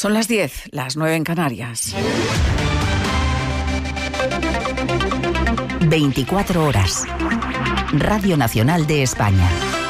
Son las 10, las 9 en Canarias. 24 horas. Radio Nacional de España.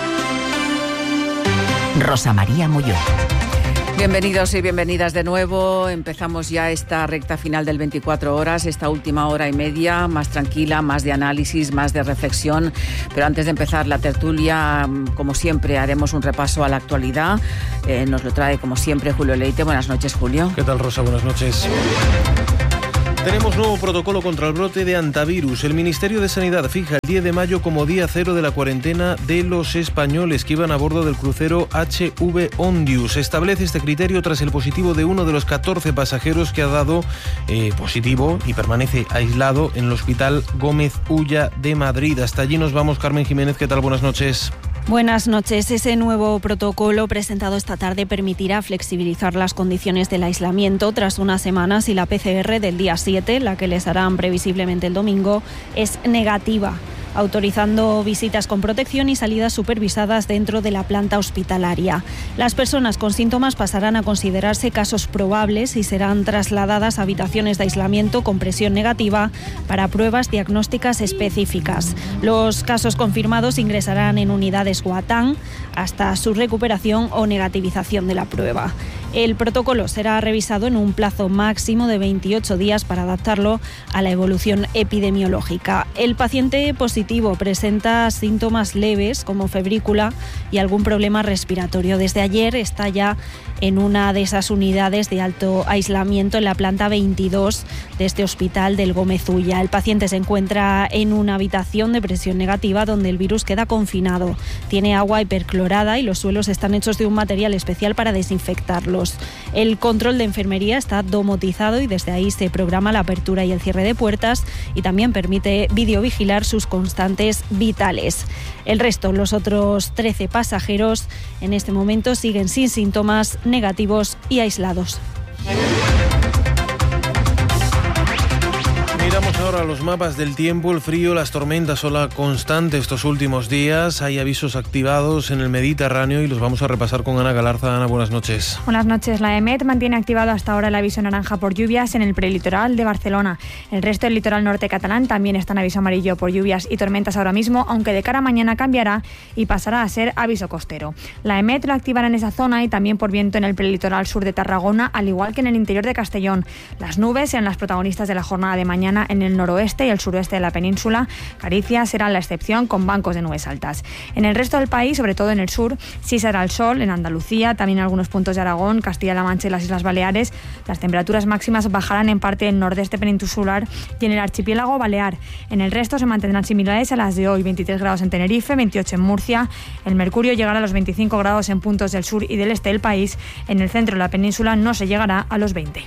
Rosa María Molló. Bienvenidos y bienvenidas de nuevo. Empezamos ya esta recta final del 24 horas, esta última hora y media, más tranquila, más de análisis, más de reflexión. Pero antes de empezar la tertulia, como siempre, haremos un repaso a la actualidad. Nos lo trae, como siempre, Julio Leite. Buenas noches, Julio. ¿Qué tal, Rosa? Buenas noches. Tenemos nuevo protocolo contra el brote de hantavirus. El Ministerio de Sanidad fija el 10 de mayo como día cero de la cuarentena de los españoles que iban a bordo del crucero HV Ondius. Establece este criterio tras el positivo de uno de los 14 pasajeros que ha dado positivo y permanece aislado en el Hospital Gómez Ulla de Madrid. Hasta allí nos vamos. Carmen Jiménez, ¿qué tal? Buenas noches. Buenas noches. Ese nuevo protocolo presentado esta tarde permitirá flexibilizar las condiciones del aislamiento tras unas semanas y la PCR del día 7, la que les harán previsiblemente el domingo, es negativa, autorizando visitas con protección y salidas supervisadas dentro de la planta hospitalaria. Las personas con síntomas pasarán a considerarse casos probables y serán trasladadas a habitaciones de aislamiento con presión negativa para pruebas diagnósticas específicas. Los casos confirmados ingresarán en unidades Guatán hasta su recuperación o negativización de la prueba. El protocolo será revisado en un plazo máximo de 28 días para adaptarlo a la evolución epidemiológica. El paciente positivo presenta síntomas leves como febrícula y algún problema respiratorio. Desde ayer está ya en una de esas unidades de alto aislamiento en la planta 22 de este hospital del Gómez Ulla. El paciente se encuentra en una habitación de presión negativa donde el virus queda confinado. Tiene agua hiperclorada y los suelos están hechos de un material especial para desinfectarlos. El control de enfermería está domotizado y desde ahí se programa la apertura y el cierre de puertas y también permite videovigilar sus constantes vitales. El resto, los otros 13 pasajeros, en este momento siguen sin síntomas, negativos y aislados. Miramos ahora los mapas del tiempo, el frío, las tormentas son la constante estos últimos días. Hay avisos activados en el Mediterráneo y los vamos a repasar con Ana Galarza. Ana, buenas noches. Buenas noches. La EMET mantiene activado hasta ahora el aviso naranja por lluvias en el prelitoral de Barcelona. El resto del litoral norte catalán también está en aviso amarillo por lluvias y tormentas ahora mismo, aunque de cara a mañana cambiará y pasará a ser aviso costero. La EMET lo activará en esa zona y también por viento en el prelitoral sur de Tarragona, al igual que en el interior de Castellón. Las nubes serán las protagonistas de la jornada de mañana en el noroeste y el suroeste de la península. Galicia será la excepción con bancos de nubes altas. En el resto del país, sobre todo en el sur, sí será el sol. En Andalucía, también en algunos puntos de Aragón, Castilla-La Mancha y las Islas Baleares, las temperaturas máximas bajarán en parte del nordeste peninsular y en el archipiélago balear. En el resto se mantendrán similares a las de hoy: 23 grados en Tenerife, 28 en Murcia. El mercurio llegará a los 25 grados en puntos del sur y del este del país. En el centro de la península no se llegará a los 20.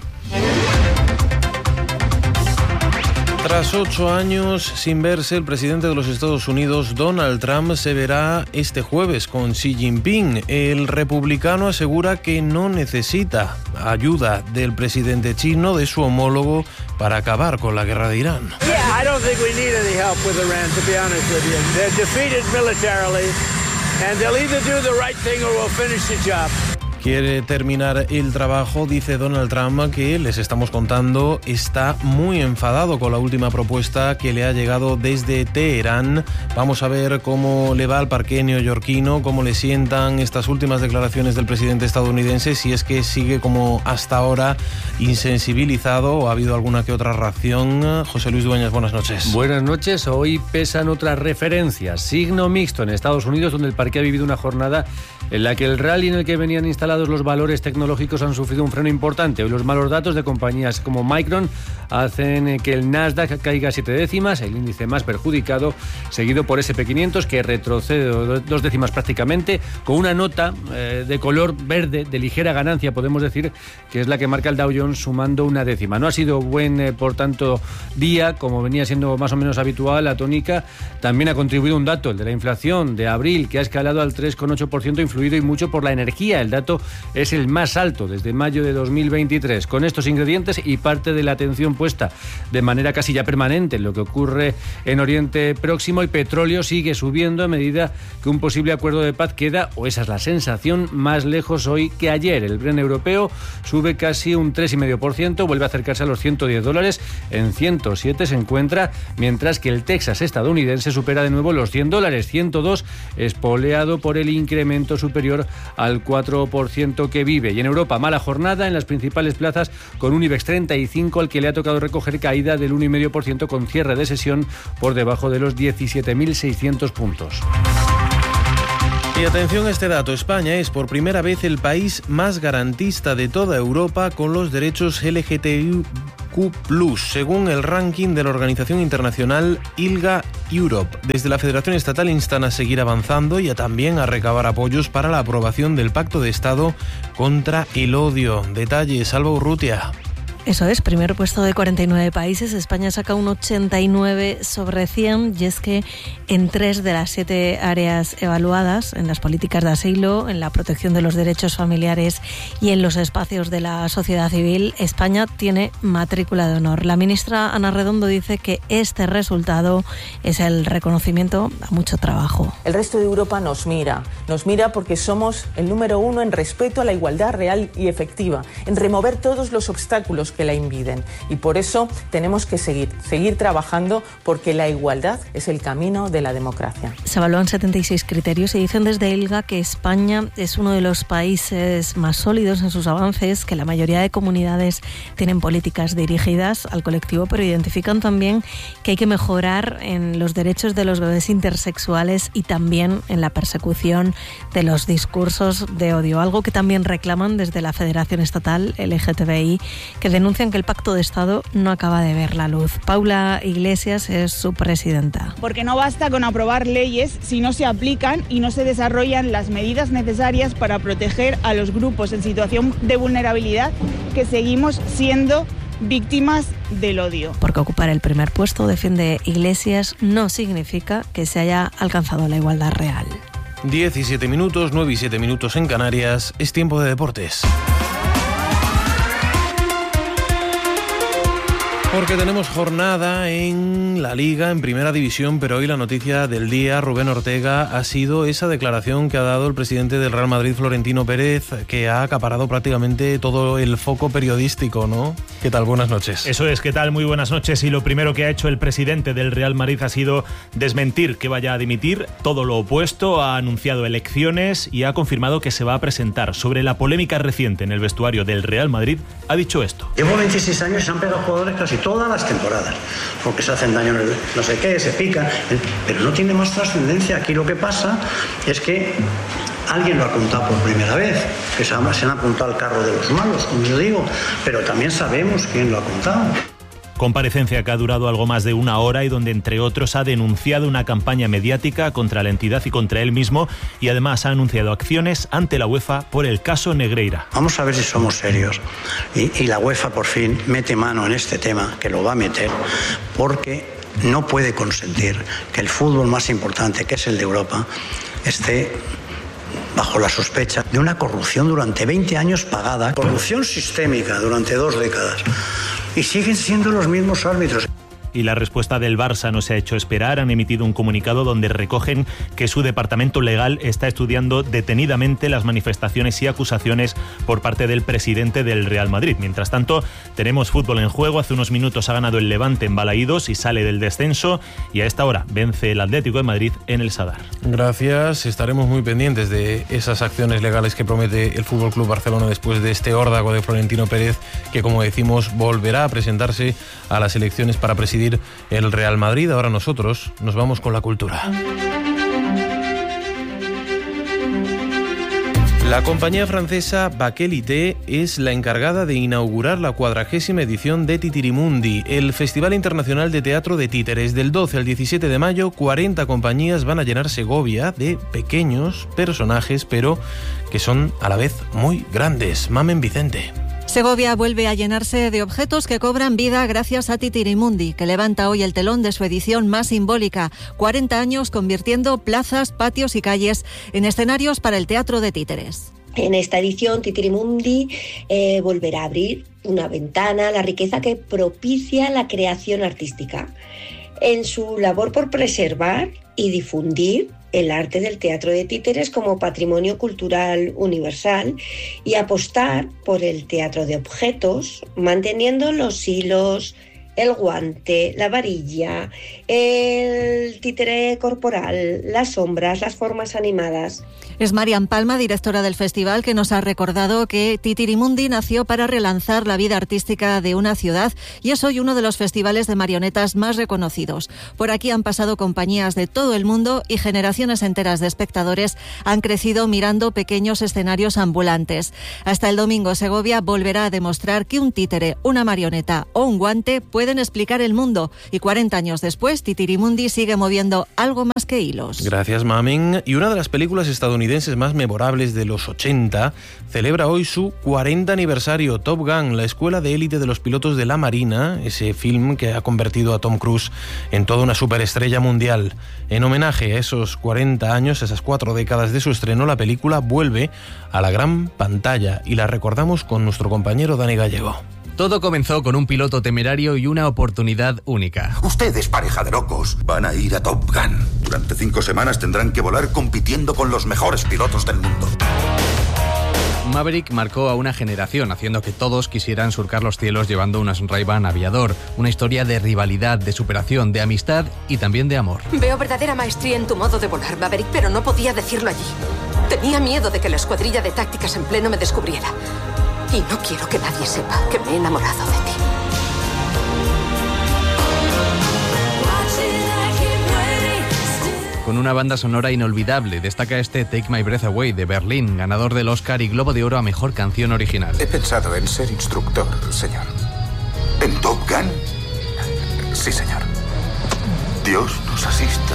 Tras 8 años sin verse, el presidente de los Estados Unidos, Donald Trump, se verá este jueves con Xi Jinping. El republicano asegura que no necesita ayuda del presidente chino, de su homólogo, para acabar con la guerra de Irán. I don't think we need any help with Iran, to be honest with you. They're defeated militarily, and they'll either do the right thing or we'll finish the job. Quiere terminar el trabajo, dice Donald Trump, que les estamos contando, está muy enfadado con la última propuesta que le ha llegado desde Teherán. Vamos a ver cómo le va al parqué neoyorquino, cómo le sientan estas últimas declaraciones del presidente estadounidense, si es que sigue como hasta ahora insensibilizado o ha habido alguna que otra reacción. José Luis Dueñas, buenas noches. Buenas noches. Hoy pesan otras referencias. Signo mixto en Estados Unidos, donde el parqué ha vivido una jornada en la que el rally en el que venían instalados los valores tecnológicos han sufrido un freno importante. Hoy los malos datos de compañías como Micron hacen que el Nasdaq caiga 7 décimas, el índice más perjudicado, seguido por SP500, que retrocede 2 décimas prácticamente, con una nota de color verde, de ligera ganancia, podemos decir, que es la que marca el Dow Jones, sumando 1 décima. No ha sido buen, por tanto, día, como venía siendo más o menos habitual, la tónica. También ha contribuido un dato, el de la inflación de abril, que ha escalado al 3,8%, influido y mucho por la energía. El dato 2024 es el más alto desde mayo de 2023. Con estos ingredientes y parte de la atención puesta de manera casi ya permanente en lo que ocurre en Oriente Próximo, el petróleo sigue subiendo a medida que un posible acuerdo de paz queda, o esa es la sensación, más lejos hoy que ayer. El Brent europeo sube casi un 3,5%, vuelve a acercarse a los $110, en 107 se encuentra, mientras que el Texas estadounidense supera de nuevo los $100, 102, espoleado por el incremento superior al 4% que vive. Y en Europa, mala jornada en las principales plazas, con un IBEX 35 al que le ha tocado recoger caída del 1,5% con cierre de sesión por debajo de los 17.600 puntos. Y atención a este dato, España es por primera vez el país más garantista de toda Europa con los derechos LGTBIQ+, según el ranking de la organización internacional ILGA Europe. Desde la Federación Estatal instan a seguir avanzando y a también a recabar apoyos para la aprobación del Pacto de Estado contra el odio. Detalles, Alba Urrutia. Eso es, primer puesto de 49 países. España saca un 89 sobre 100 y es que en 3 de las 7 áreas evaluadas, en las políticas de asilo, en la protección de los derechos familiares y en los espacios de la sociedad civil, España tiene matrícula de honor. La ministra Ana Redondo dice que este resultado es el reconocimiento a mucho trabajo. El resto de Europa nos mira porque somos el número 1 en respeto a la igualdad real y efectiva, en remover todos los obstáculos que la impiden. Y por eso tenemos que seguir trabajando, porque la igualdad es el camino de la democracia. Se evalúan 76 criterios y dicen desde ILGA que España es uno de los países más sólidos en sus avances, que la mayoría de comunidades tienen políticas dirigidas al colectivo, pero identifican también que hay que mejorar en los derechos de los bebés intersexuales y también en la persecución de los discursos de odio, algo que también reclaman desde la Federación Estatal LGTBI, que denuncian que el Pacto de Estado no acaba de ver la luz. Paula Iglesias es su presidenta. Porque no basta con aprobar leyes si no se aplican y no se desarrollan las medidas necesarias para proteger a los grupos en situación de vulnerabilidad que seguimos siendo víctimas del odio. Porque ocupar el primer puesto, defiende Iglesias, no significa que se haya alcanzado la igualdad real. 17 minutos, 9 y 7 minutos en Canarias, es tiempo de deportes. Porque tenemos jornada en la Liga, en Primera División, pero hoy la noticia del día, Rubén Ortega, ha sido esa declaración que ha dado el presidente del Real Madrid, Florentino Pérez, que ha acaparado prácticamente todo el foco periodístico, ¿no? ¿Qué tal? Buenas noches. Eso es, ¿qué tal? Muy buenas noches. Y lo primero que ha hecho el presidente del Real Madrid ha sido desmentir que vaya a dimitir, todo lo opuesto, ha anunciado elecciones y ha confirmado que se va a presentar. Sobre la polémica reciente en el vestuario del Real Madrid, ha dicho esto. Llevo 26 años y se han pegado jugadores casi todas las temporadas, porque se hacen daño en el no sé qué, se pican, pero no tiene más trascendencia. Aquí lo que pasa es que alguien lo ha contado por primera vez, que se han apuntado al carro de los malos, como yo digo, pero también sabemos quién lo ha contado. Comparecencia que ha durado algo más de una hora y donde, entre otros, ha denunciado una campaña mediática contra la entidad y contra él mismo, y además ha anunciado acciones ante la UEFA por el caso Negreira. Vamos a ver si somos serios y la UEFA por fin mete mano en este tema, que lo va a meter, porque no puede consentir que el fútbol más importante, que es el de Europa, esté bajo la sospecha de una corrupción durante 20 años pagada, corrupción sistémica durante 2 décadas. Y siguen siendo los mismos árbitros. Y la respuesta del Barça no se ha hecho esperar. Han emitido un comunicado donde recogen que su departamento legal está estudiando detenidamente las manifestaciones y acusaciones por parte del presidente del Real Madrid. Mientras tanto, tenemos fútbol en juego. Hace unos minutos ha ganado el Levante en Balaídos y sale del descenso. Y a esta hora vence el Atlético de Madrid en el Sadar. Gracias. Estaremos muy pendientes de esas acciones legales que promete el Fútbol Club Barcelona después de este órdago de Florentino Pérez, que, como decimos, volverá a presentarse a las elecciones para presidir el Real Madrid. Ahora nosotros nos vamos con la cultura. La compañía francesa Bakelite es la encargada de inaugurar la 40ª edición de Titirimundi, el Festival Internacional de Teatro de Títeres. Del 12 al 17 de mayo, 40 compañías van a llenar Segovia de pequeños personajes, pero que son a la vez muy grandes. Mamen Vicente. Segovia vuelve a llenarse de objetos que cobran vida gracias a Titirimundi, que levanta hoy el telón de su edición más simbólica, 40 años convirtiendo plazas, patios y calles en escenarios para el teatro de títeres. En esta edición, Titirimundi volverá a abrir una ventana a la riqueza que propicia la creación artística, en su labor por preservar y difundir el arte del teatro de títeres como patrimonio cultural universal y apostar por el teatro de objetos, manteniendo los hilos, el guante, la varilla, el títere corporal, las sombras, las formas animadas. Es Marian Palma, directora del festival, que nos ha recordado que Titirimundi nació para relanzar la vida artística de una ciudad y es hoy uno de los festivales de marionetas más reconocidos. Por aquí han pasado compañías de todo el mundo y generaciones enteras de espectadores han crecido mirando pequeños escenarios ambulantes. Hasta el domingo, Segovia volverá a demostrar que un títere, una marioneta o un guante pueden explicar el mundo y 40 años después, Titirimundi sigue moviendo algo más que hilos. Gracias, Mamen. Y una de las películas estadounidenses más memorables de los 80 celebra hoy su 40 aniversario. Top Gun, la escuela de élite de los pilotos de la Marina, ese film que ha convertido a Tom Cruise en toda una superestrella mundial. En homenaje a esos 40 años, esas 4 décadas de su estreno, la película vuelve a la gran pantalla y la recordamos con nuestro compañero Dani Gallego. Todo comenzó con un piloto temerario y una oportunidad única. Ustedes, pareja de locos, van a ir a Top Gun. Durante 5 semanas tendrán que volar compitiendo con los mejores pilotos del mundo. Maverick marcó a una generación, haciendo que todos quisieran surcar los cielos llevando un Ray-Ban aviador. Una historia de rivalidad, de superación, de amistad y también de amor. Veo verdadera maestría en tu modo de volar, Maverick, pero no podía decirlo allí. Tenía miedo de que la escuadrilla de tácticas en pleno me descubriera. Y no quiero que nadie sepa que me he enamorado de ti. Con una banda sonora inolvidable, destaca este Take My Breath Away de Berlín, ganador del Oscar y Globo de Oro a Mejor Canción Original. He pensado en ser instructor, señor. ¿En Top Gun? Sí, señor. Dios nos asista.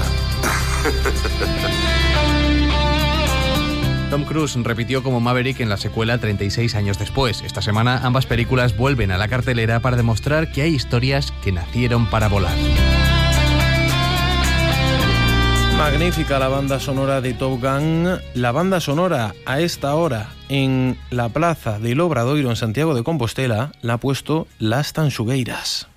Tom Cruise repitió como Maverick en la secuela 36 años después. Esta semana ambas películas vuelven a la cartelera para demostrar que hay historias que nacieron para volar. Magnífica la banda sonora de Top Gun. La banda sonora a esta hora en la plaza del Obradoiro en Santiago de Compostela la ha puesto Las Tanxugueiras.